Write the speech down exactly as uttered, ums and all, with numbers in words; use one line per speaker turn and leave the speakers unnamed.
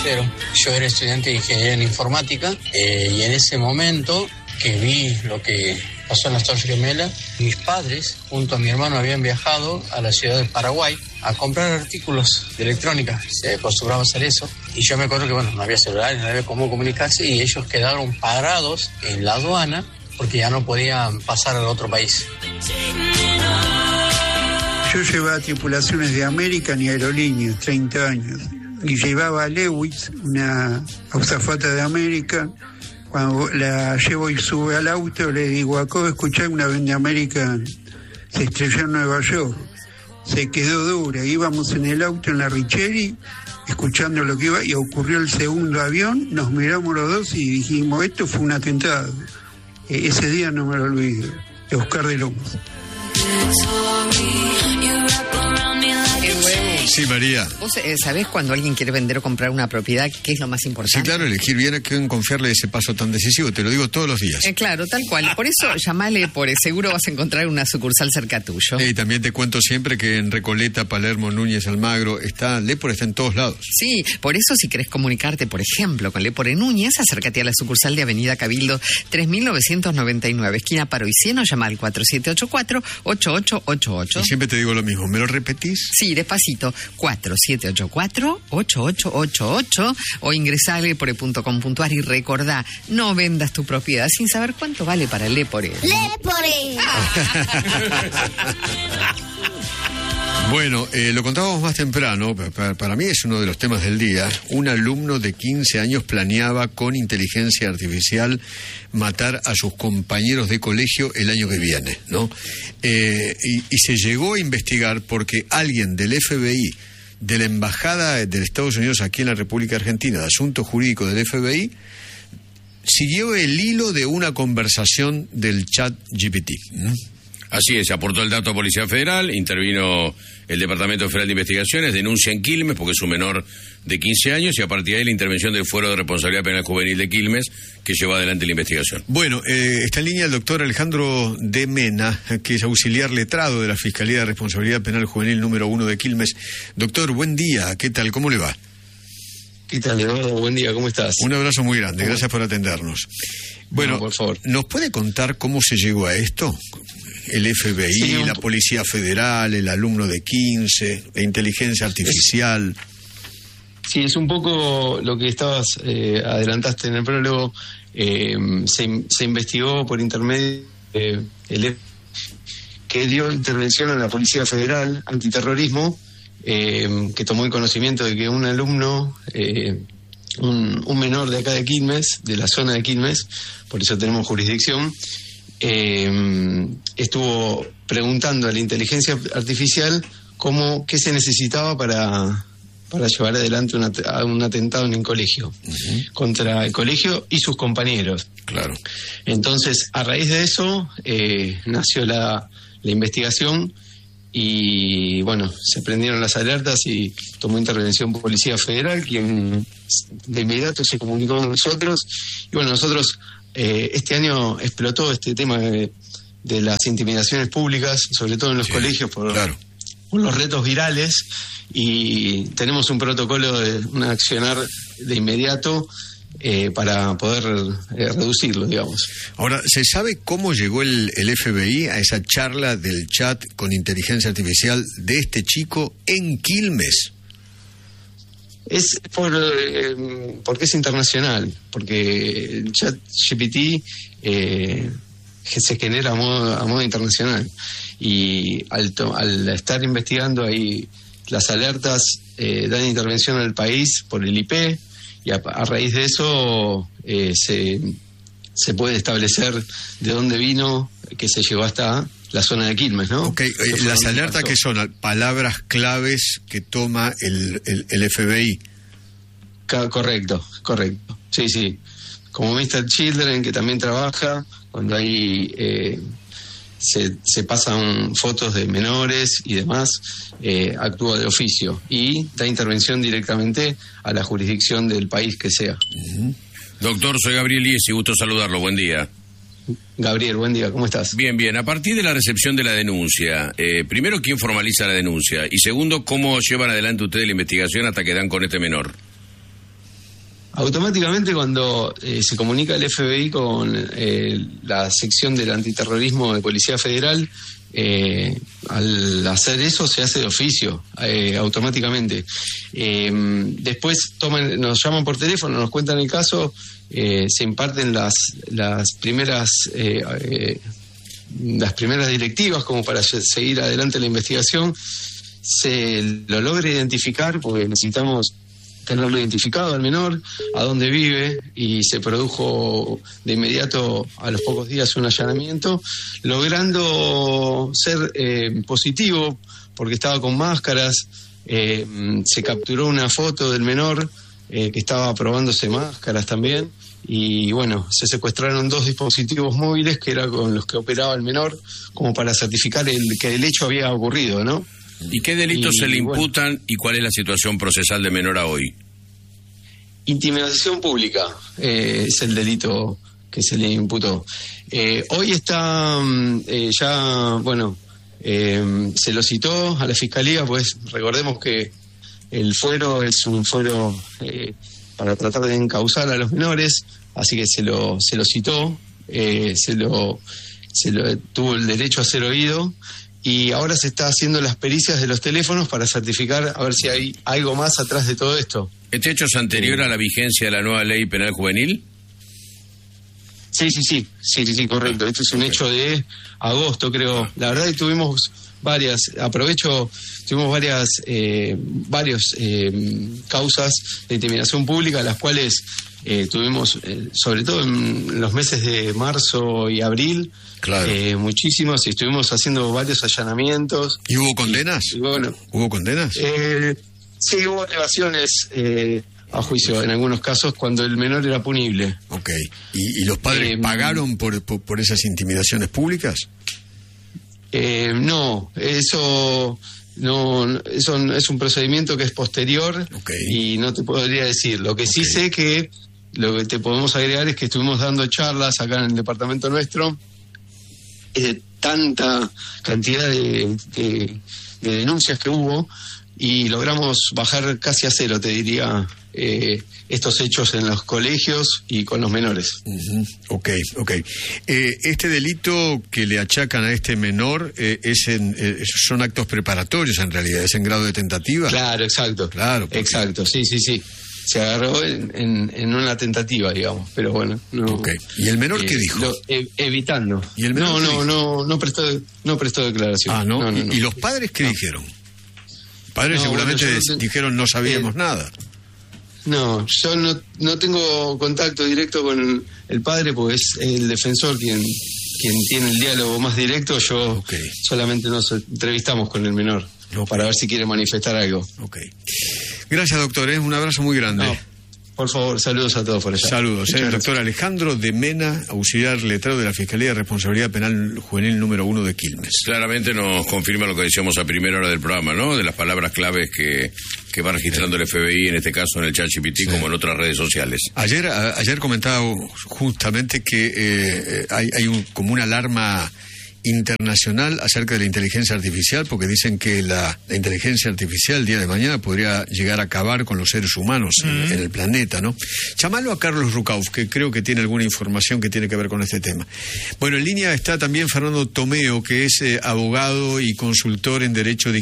reportero. Yo era estudiante de ingeniería en informática eh, y en ese momento que vi lo que pasó en las Torres Gemelas, mis padres junto a mi hermano habían viajado a la ciudad de Paraguay a comprar artículos de electrónica. Se acostumbraba a hacer eso. Y yo me acuerdo que, bueno, no había celulares, no había cómo comunicarse y ellos quedaron parados en la aduana porque ya no podían pasar al otro país.
Yo llevaba tripulaciones de American y Aerolíneas, treinta años, y llevaba a Lewis, una azafata de American. Cuando la llevo y sube al auto, le digo, acabo de escuchar una vez de American, se estrelló en Nueva York, se quedó dura, íbamos en el auto en la Richeri, escuchando lo que iba, y ocurrió el segundo avión, nos miramos los dos y dijimos, esto fue un atentado. E- ese día no me lo olvido, de Oscar de Lomas.
Sí, María.
¿Vos eh, sabés cuando alguien quiere vender o comprar una propiedad qué es lo más importante?
Sí, claro, elegir bien a quién confiarle ese paso tan decisivo, te lo digo todos los días.
Eh, claro, tal cual. Por eso llamale por seguro vas a encontrar una sucursal cerca tuyo.
Y también te cuento siempre que en Recoleta, Palermo, Núñez, Almagro, está Lepor, está en todos lados.
Sí, por eso si querés comunicarte, por ejemplo, con Lepor en Núñez, acércate a la sucursal de Avenida Cabildo tres mil novecientos noventa y nueve, esquina Paro y Cieno, llama al cuatro siete ocho cuatro, ocho ocho ocho ocho.
Y siempre te digo lo mismo, ¿me lo repetís?
Sí, despacito, cuatro siete ocho cuatro, ocho ocho ocho ocho o ingresá a lepore punto com punto ar y recordá, no vendas tu propiedad sin saber cuánto vale para Lepore.
¡Lepore!
Bueno, eh, lo contábamos más temprano, para, para mí es uno de los temas del día. Un alumno de quince años planeaba con inteligencia artificial matar a sus compañeros de colegio el año que viene, ¿no? Eh, y, y se llegó a investigar porque alguien del F B I, de la Embajada de Estados Unidos aquí en la República Argentina, de Asuntos Jurídicos del F B I, siguió el hilo de una conversación del chat G P T, ¿no?
Así es, aportó el dato a Policía Federal, intervino el Departamento Federal de Investigaciones, denuncia en Quilmes porque es un menor de quince años y a partir de ahí la intervención del Fuero de Responsabilidad Penal Juvenil de Quilmes que llevó adelante la investigación.
Bueno, eh, está en línea el doctor Alejandro de Mena, que es auxiliar letrado de la Fiscalía de Responsabilidad Penal Juvenil número uno de Quilmes. Doctor, buen día, ¿qué tal? ¿Cómo le va?
¿Qué tal, Eduardo? Buen día, ¿cómo estás?
Un abrazo muy grande, gracias por atendernos. Bueno,
no, por favor.
¿Nos puede contar cómo se llegó a esto? El F B I, sí, un... la Policía Federal, el alumno de quince, la inteligencia artificial.
Es, sí, es un poco lo que estabas, eh, adelantaste en el prólogo. Eh, se, se investigó por intermedio eh, el F B I, que dio intervención a la Policía Federal antiterrorismo, eh, que tomó el conocimiento de que un alumno, eh, un, un menor de acá de Quilmes, de la zona de Quilmes, por eso tenemos jurisdicción, Eh, estuvo preguntando a la inteligencia artificial cómo, qué se necesitaba para, para llevar adelante una, un atentado en el colegio, uh-huh. contra el colegio y sus compañeros.
Claro.
Entonces, a raíz de eso, eh, nació la, la investigación y, bueno, se prendieron las alertas y tomó intervención Policía Federal, quien de inmediato se comunicó con nosotros. Y, bueno, nosotros... Eh, este año explotó este tema de, de las intimidaciones públicas, sobre todo en los sí, colegios, por,
claro.
por los retos virales, y tenemos un protocolo de un accionar de inmediato eh, para poder eh, reducirlo, digamos.
Ahora, ¿se sabe cómo llegó el, el F B I a esa charla del chat con inteligencia artificial de este chico en Quilmes?
Es por eh, porque es internacional, porque el chat G P T eh, se genera a modo, a modo internacional y al, to, al estar investigando ahí las alertas eh, dan intervención al país por el I P y a, a raíz de eso eh, se, se puede establecer de dónde vino que se llegó hasta la zona de Quilmes, ¿no?
Ok, eh, las alertas que son palabras claves que toma el, el, el F B I.
Correcto, correcto. Sí, sí. Como mister Children, que también trabaja, cuando hay eh, se, se pasan fotos de menores y demás, eh, actúa de oficio y da intervención directamente a la jurisdicción del país que sea.
Uh-huh. Doctor, soy Gabriel Iesi, gusto saludarlo, buen día.
Gabriel, buen día, ¿cómo estás?
Bien, bien. A partir de la recepción de la denuncia, eh, primero, ¿quién formaliza la denuncia? Y segundo, ¿cómo llevan adelante ustedes la investigación hasta que dan con este menor?
automáticamente cuando eh, se comunica el F B I con eh, la sección del antiterrorismo de Policía Federal, eh, al hacer eso se hace de oficio, eh, automáticamente. Eh, después toman, nos llaman por teléfono, nos cuentan el caso, eh, se imparten las, las primeras eh, eh, las primeras directivas como para seguir adelante la investigación. Se lo logra identificar porque necesitamos tenerlo identificado al menor, a dónde vive, y se produjo de inmediato a los pocos días un allanamiento, logrando ser eh, positivo porque estaba con máscaras. Eh, se capturó una foto del menor eh, que estaba probándose máscaras también, y bueno, se secuestraron dos dispositivos móviles que eran con los que operaba el menor, como para certificar el, que el hecho había ocurrido, ¿no?
¿Y qué delitos y, se le imputan bueno, y cuál es la situación procesal de menor a hoy?
Intimidación pública eh, es el delito que se le imputó. Eh, hoy está eh, ya, bueno, eh, se lo citó a la Fiscalía, pues recordemos que el fuero es un fuero eh, para tratar de encauzar a los menores, así que se lo, se lo citó, eh, se lo, se lo tuvo el derecho a ser oído. Y ahora se está haciendo las pericias de los teléfonos para certificar a ver si hay algo más atrás de todo esto.
¿Este hecho es anterior a la vigencia de la nueva ley penal juvenil?
Sí, sí, sí, sí, sí, sí, correcto. Este es un hecho de agosto, creo. La verdad que tuvimos varias, aprovecho, tuvimos varias, eh, varios eh, causas de intimidación pública, las cuales eh, tuvimos, eh, sobre todo en los meses de marzo y abril,
claro.
eh, muchísimos, y estuvimos haciendo varios allanamientos.
¿Y hubo condenas?
Y, y bueno,
¿Hubo condenas?
Eh, sí, hubo elevaciones eh, a juicio en algunos casos cuando el menor era punible.
Ok. ¿Y, y los padres eh, pagaron por, por, por esas intimidaciones públicas?
Eh, no, eso no, eso es un procedimiento que es posterior,
okay.
Y no te podría decir. Lo que okay. sí sé que lo que te podemos agregar es que estuvimos dando charlas acá en el departamento nuestro, de tanta cantidad de, de, de denuncias que hubo, y logramos bajar casi a cero, te diría, eh, estos hechos en los colegios y con los menores.
Uh-huh. Ok, ok. Eh, este delito que le achacan a este menor eh, es en, eh, son actos preparatorios en realidad, es en grado de tentativa.
Claro, exacto.
Claro. Porque...
Exacto, sí, sí, sí. Se agarró en, en, en una tentativa, digamos, pero bueno. No,
okay. ¿Y el menor
eh,
qué dijo?
Lo, eh, evitando.
¿Y el menor
no, no,
dijo?
no, no prestó, no prestó declaración.
Ah, ¿no?
no, no,
¿Y,
no.
¿Y los padres qué
no.
dijeron? Padres
no,
seguramente
bueno, yo,
dijeron no sabíamos
eh,
nada.
No, yo no, no tengo contacto directo con el padre, porque es el defensor quien, quien tiene el diálogo más directo. Yo
okay.
solamente nos entrevistamos con el menor, okay. para ver si quiere manifestar algo.
Ok. Gracias, doctor. ¿eh? Un abrazo muy grande.
No, por favor, saludos a todos por allá.
Saludos. El doctor Alejandro de Mena, auxiliar letrado de la Fiscalía de Responsabilidad Penal Juvenil número uno de Quilmes.
Claramente nos confirma lo que decíamos a primera hora del programa, ¿no? De las palabras claves que, que va registrando el F B I, en este caso en el ChatGPT, sí. como en otras redes sociales.
Ayer a, ayer comentaba justamente que eh, hay, hay un, como una alarma internacional acerca de la inteligencia artificial, porque dicen que la, la inteligencia artificial el día de mañana podría llegar a acabar con los seres humanos mm. en, en el planeta, ¿no? Llamalo a Carlos Rucauf, que creo que tiene alguna información que tiene que ver con este tema. Bueno, en línea está también Fernando Tomeo, que es eh, abogado y consultor en Derecho Digital.